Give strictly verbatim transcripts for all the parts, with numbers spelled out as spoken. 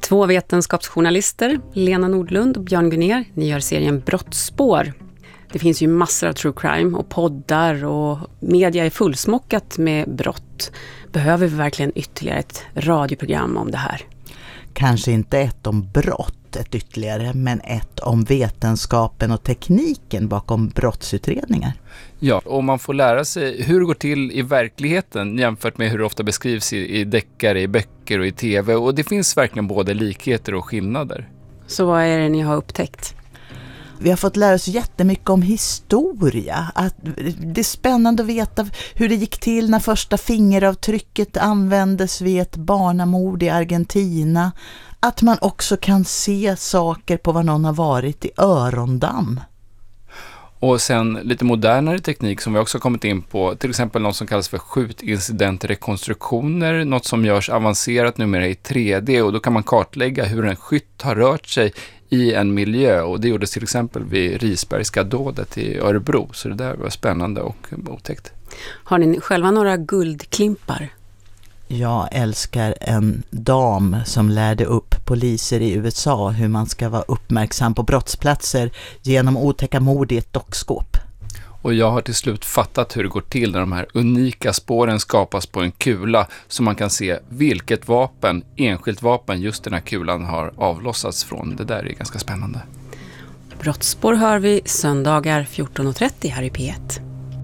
Två vetenskapsjournalister, Lena Nordlund och Björn Gunnér, ni gör serien Brottsspår. Det finns ju massor av true crime och poddar och media är fullsmockat med brott. Behöver vi verkligen ytterligare ett radioprogram om det här? Kanske inte ett om brott, ett ytterligare, men ett om vetenskapen och tekniken bakom brottsutredningar. Ja, och man får lära sig hur det går till i verkligheten jämfört med hur det ofta beskrivs i, i deckare, i böcker och i tv. Och det finns verkligen både likheter och skillnader. Så vad är det ni har upptäckt? Vi har fått lära oss jättemycket om historia. Att det är spännande att veta hur det gick till när första fingeravtrycket användes vid ett barnamord i Argentina. Att man också kan se saker på vad någon har varit i örondamm. Och sen lite modernare teknik som vi också kommit in på, till exempel något som kallas för skjutincidentrekonstruktioner, något som görs avancerat numera i tre D, och då kan man kartlägga hur en skytt har rört sig i en miljö, och det gjordes till exempel vid Risbergska dådet i Örebro, så det där var spännande och otäckt. Har ni själva några guldklimpar? Jag älskar en dam som lärde upp poliser i U S A hur man ska vara uppmärksam på brottsplatser genom otäcka mord i ett dockskåp. Och jag har till slut fattat hur det går till när de här unika spåren skapas på en kula, så man kan se vilket vapen, enskilt vapen, just den här kulan har avlossats från. Det där är ganska spännande. Brottsspår hör vi söndagar fjorton och trettio här i P ett.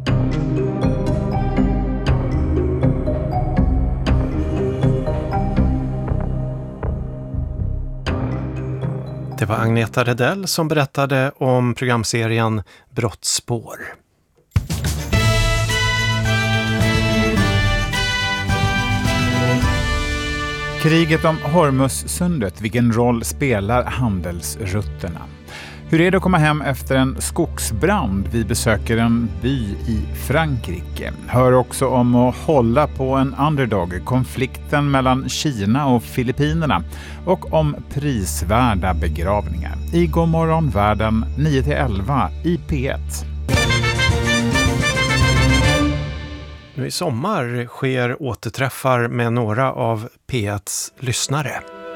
Det var Agneta Redell som berättade om programserien Brottsspår. Kriget om Hormuzsundet, vilken roll spelar handelsrutterna? Hur är det att komma hem efter en skogsbrand? Vi besöker en by i Frankrike. Hör också om att hålla på en underdog, konflikten mellan Kina och Filippinerna och om prisvärda begravningar. I Godmorgon världen nio till elva i P ett. Nu i sommar sker återträffar med några av P etts lyssnare.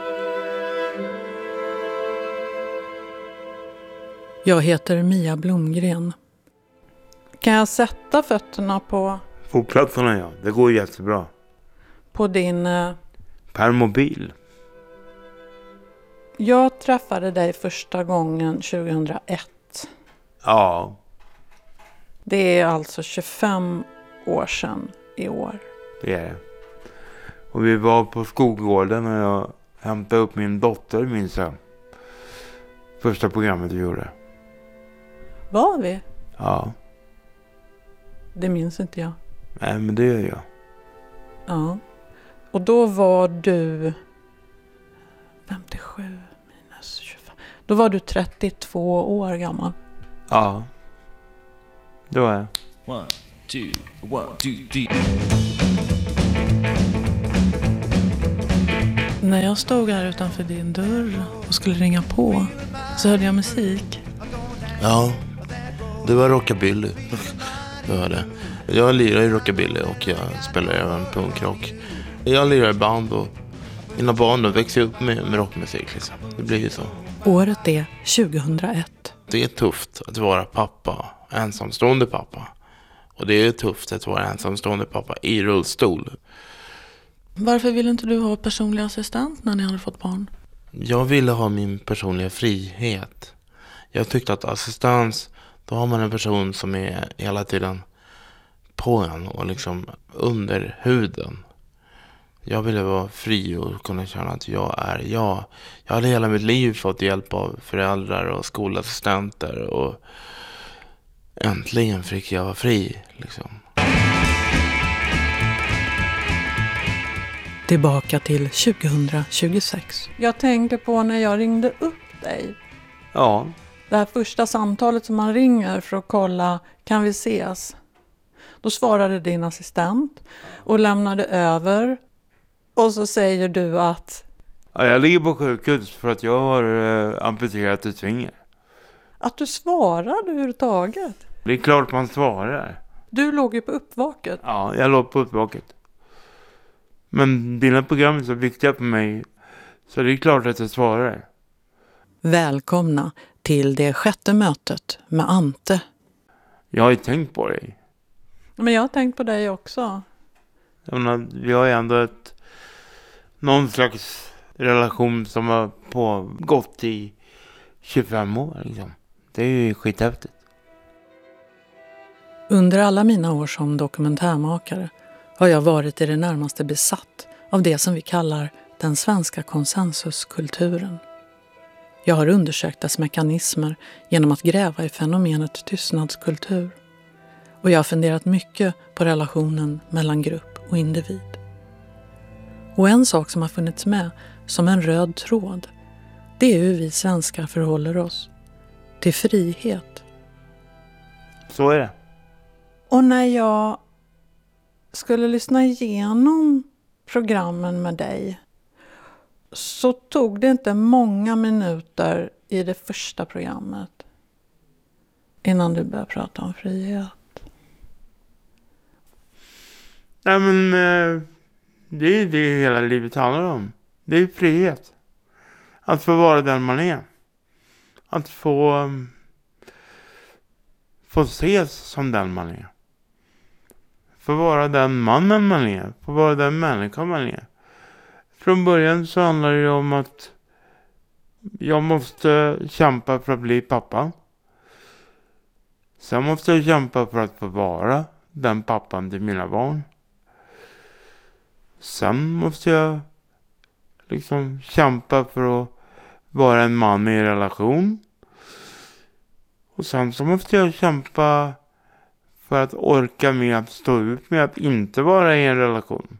Jag heter Mia Blomgren. Kan jag sätta fötterna på... Fotplattorna, ja. Det går jättebra. På din... Eh... Permobil. Jag träffade dig första gången tjugohundraett. Ja. Det är alltså tjugofem år sedan i år. Det är det. Och vi var på skolgården och jag hämtade upp min dotter, minns jag. Första programmet vi gjorde. Var vi? Ja. Det minns inte jag. Nej, men det gör jag. Ja. Och då var du... femtiosju minus tjugofem. Då var du trettiotvå år gammal. Ja. Det var jag. One, two, one, two, three. När jag stod här utanför din dörr och skulle ringa på så hörde jag musik. Ja, det var rockabilly. Det var det. Jag lirar i rockabilly och jag spelar även punkrock. Jag lirar i band och mina barn växer upp med, med rockmusik. Liksom. Det blir ju så. Året är tjugohundraett. Det är tufft att vara pappa, ensamstående pappa. Och det är tufft att vara ensamstående pappa i rullstol. Varför ville inte du ha personlig assistent när ni hade fått barn? Jag ville ha min personliga frihet. Jag tyckte att assistans, då har man en person som är hela tiden på en och liksom under huden. Jag ville vara fri och kunna känna att jag är jag. Jag hade hela mitt liv fått hjälp av föräldrar och skolassistenter och äntligen fick jag vara fri liksom. Tillbaka till tjugohundratjugosex. Jag tänkte på när jag ringde upp dig. Ja. Det här första samtalet som man ringer för att kolla, kan vi ses? Då svarade din assistent och lämnade över. Och så säger du att... Ja, jag ligger på sjukhus för att jag har äh, amputerat ett finger. Att du svarade överhuvudtaget? Det är klart man svarar. Du låg ju på uppvaket. Ja, jag låg på uppvaket. Men dina program är så viktiga för mig. Så det är klart att jag svarar. Välkomna till det sjätte mötet med Ante. Jag har ju tänkt på dig. Men jag har tänkt på dig också. Jag menar, vi har ju ändå ett, någon slags relation som har pågått i tjugofem år. Liksom. Det är ju skithäftigt. Under alla mina år som dokumentärmakare har jag varit i det närmaste besatt av det som vi kallar den svenska konsensuskulturen. Jag har undersökt dess mekanismer genom att gräva i fenomenet tystnadskultur. Och jag har funderat mycket på relationen mellan grupp och individ. Och en sak som har funnits med som en röd tråd, det är hur vi svenskar förhåller oss till frihet. Så är det. Och när jag skulle lyssna igenom programmen med dig så tog det inte många minuter i det första programmet innan du började prata om frihet. Nej, men eh, det är det hela livet handlar om. Det är frihet. Att få vara den man är. Att få um, få ses som den man är. Få vara den mannen man är. Få vara den människan man är. Från början så handlar det om att jag måste kämpa för att bli pappa. Sen måste jag kämpa för att få vara den pappan till mina barn. Sen måste jag liksom kämpa för att vara en man i en relation. Och sen så måste jag kämpa för att orka med att stå ut med att inte vara i en relation.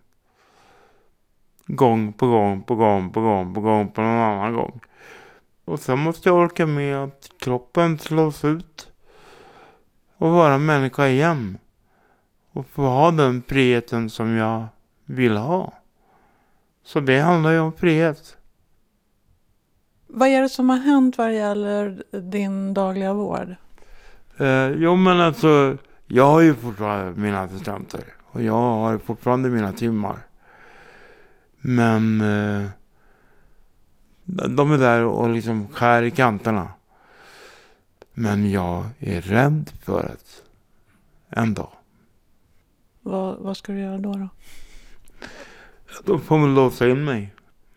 Gång på gång på gång på gång på gång på någon annan gång. Och sen måste jag orka med att kroppen slås ut och vara människa igen. Och få ha den friheten som jag vill ha. Så det handlar ju om frihet. Vad är det som har hänt vad gäller din dagliga vård? Eh, jo men alltså, jag har ju fortfarande mina assistenter. Och jag har fortfarande mina timmar. Men eh, de är där och liksom skär i kanterna. Men jag är rädd för att en dag. Vad, vad ska du göra då då? Då får man låsa in mig.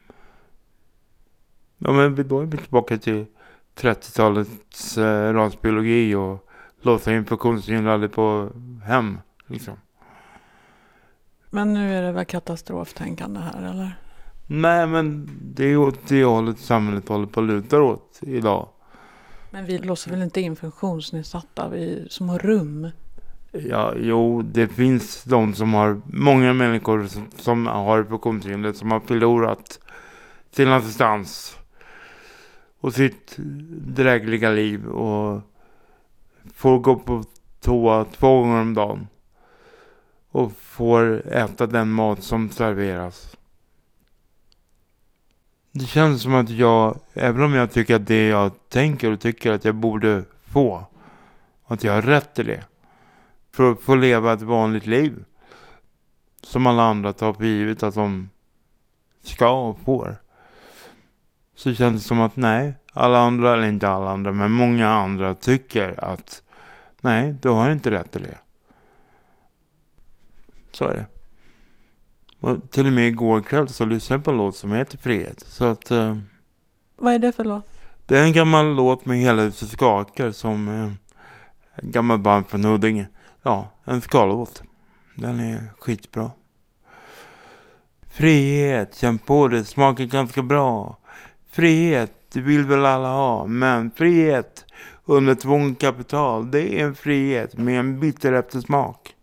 Ja, men då är vi tillbaka till trettiotalets eh, rasbiologi och låsa in funktionshindrade på hem. Liksom. Men nu är det väl katastroftänkande här, eller? Nej, men det är åt det hållet samhället håller på att luta åt idag. Men vi låser väl inte in funktionsnedsatta i små rum? Ja, jo, det finns de som har, många människor som, som har funktionshinder som har förlorat sin assistans och sitt drägliga liv och får gå på toa två gånger om dagen och får äta den mat som serveras. Det känns som att jag, även om jag tycker att det jag tänker och tycker att jag borde få, att jag har rätt till det. För att få leva ett vanligt liv. Som alla andra tar för givet att de ska och får. Så känns det som att nej, alla andra, eller inte alla andra, men många andra tycker att nej, du har inte rätt till det. Så är det. Och till och med igår kväll så lyssnade jag på en låt som heter Frihet. Så att... Eh, Vad är det för låt? Det är en gammal låt med Hela huset skakar som eh, en gammal band från Huddinge. Ja, en skalåt. Den är skitbra. Frihet, känn på det, smakar ganska bra. Frihet, det vill väl alla ha. Men frihet under tvångskapital, det är en frihet med en bitter eftersmak.